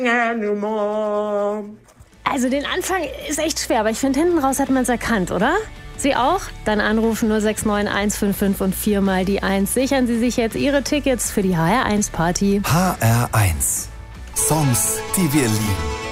Also den Anfang ist echt schwer, aber ich finde, hinten raus hat man es erkannt, oder? Sie auch? Dann anrufen 069155 und 4 mal die 1. Sichern Sie sich jetzt Ihre Tickets für die HR1-Party. HR1. Songs, die wir lieben.